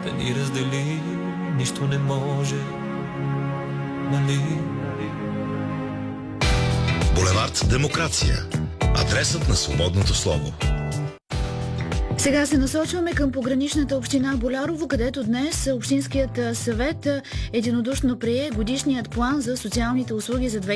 да ни раздели, нищо не може, нали? Булевард Демокрация. Адресът на свободното слово. Сега се насочваме към пограничната община Болярово, където днес Общинският съвет единодушно прие годишният план за социалните услуги за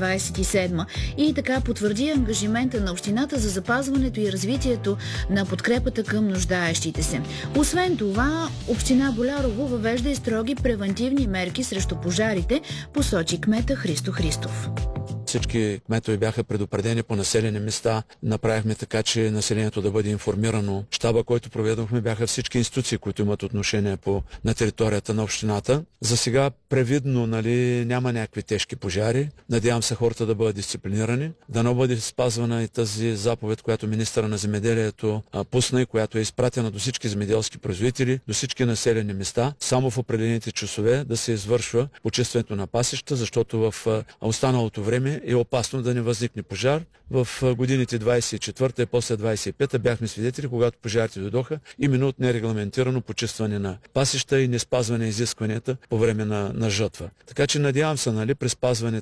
2027 и така потвърди ангажимента на общината за запазването и развитието на подкрепата към нуждаещите се. Освен това, община Болярово въвежда и строги превантивни мерки срещу пожарите, посочи кмета Христо Христов. Всички кметове бяха предупредени по населени места. Направихме така, че населението да бъде информирано. Щаба, който проведохме, бяха всички институции, които имат отношение на територията на общината. За сега превидно, няма някакви тежки пожари. Надявам се хората да бъдат дисциплинирани. Дано бъде спазвана и тази заповед, която министъра на земеделието пусна и която е изпратена до всички земеделски производители, до всички населени места. Само в определените часове да се извършва почистването на пасища, защото в останалото време е опасно да не възникне пожар. В годините 24-та и после 25-та бяхме свидетели, когато пожарите дойдоха, именно от нерегламентирано почистване на пасища и не спазване изискванията по време на жатва. Така че надявам се, при спазване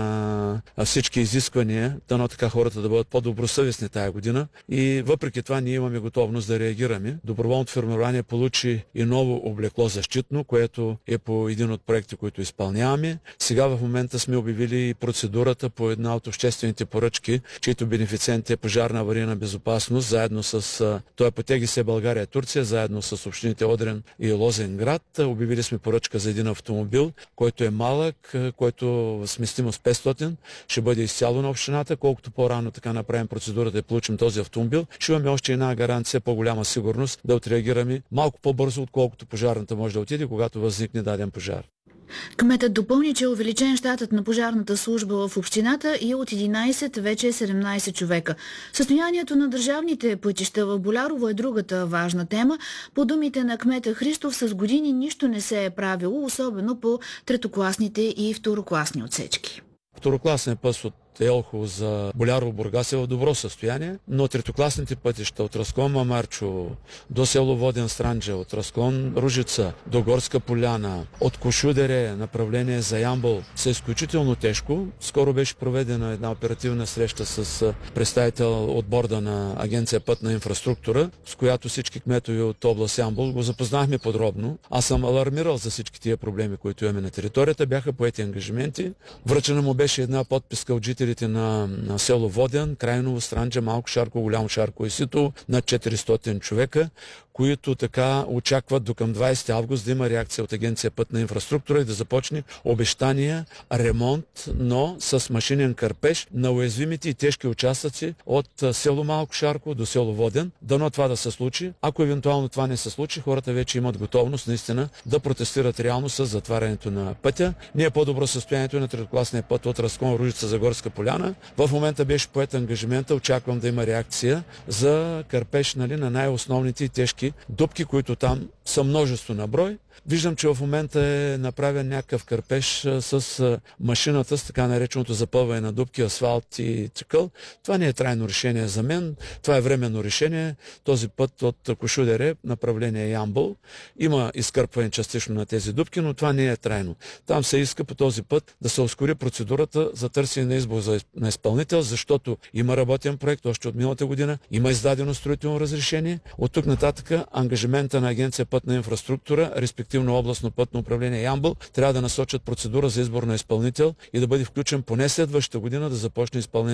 на всички изисквания, дано така хората да бъдат по-добросъвестни тая година. И въпреки това ние имаме готовност да реагираме. Доброволното формирование получи и ново облекло защитно, което е по един от проекти, които изпълняваме. Сега в момента сме обявили процедурата по една от обществените поръчки, чието бенефициент е Пожарна аварийна безопасност, заедно с той по ТГС България Турция, заедно с общините Одрин и Лозенград. Обявили сме поръчка за един автомобил, който е малък, който сместимост 500, ще бъде изцяло на общината. Колкото по-рано така направим процедурата и получим този автомобил, ще имаме още една гаранция, по-голяма сигурност да отреагираме малко по-бързо, отколкото пожарната може да отиде, когато възникне даден пожар. Кметът допълни, че е увеличен щатът на пожарната служба в общината и от 11 вече е 17 човека. Състоянието на държавните пътища в Болярово е другата важна тема. По думите на кмета Христов, с години нищо не се е правило, особено по третокласните и второкласни отсечки. Второкласният път от Елхово за Болярово Бургас е в добро състояние, но третокласните пътища от разклон Мамарчо до село Воден Странджа, от разклон Ружица до Горска поляна, от Кошудере направление за Ямбол са изключително тежко. Скоро беше проведена една оперативна среща с представител от борда на Агенция Пътна инфраструктура, с която всички кметове от област Ямбол го запознахме подробно. Аз съм алармирал за всички тия проблеми, които имаме на територията. Бяха поети ангажименти. Връчена му беше една подписка от жителите на село Воден, Крайново, Странджа, Малко Шарко, Голямо Шарко и Сито, над 400 човека, които така очакват до към 20 август да има реакция от Агенция Пътна инфраструктура и да започне обещания ремонт, но с машинен кърпеж на уязвимите и тежки участъци от село Малко Шарко до село Воден. Дано това да се случи. Ако евентуално това не се случи, хората вече имат готовност наистина да протестират реално с затварянето на пътя. Не е по-добро състоянието на третокласния път от разклон Ружица за Горска поляна. В момента беше поет ангажимента, очаквам да има реакция за кърпеж на най-основните и тежки дупки, които там са множество на брой. Виждам, че в момента е направен някакъв кърпеж с машината, с така нареченото запълване на дупки, асфалт и цикъл. Това не е трайно решение за мен. Това е временно решение. Този път от Кошудере, направление Ямбол, има изкърпване частично на тези дупки, но това не е трайно. Там се иска по този път да се ускори процедурата за търсене на избор на изпълнител, защото има работен проект още от миналата година, има издадено строително разрешение. От тук нататък ангажимента на Агенция Пътна инфраструктура, респективно областно пътно управление Ямбол, трябва да насочат процедура за избор на изпълнител и да бъде включен поне следващата година да започне изпълнение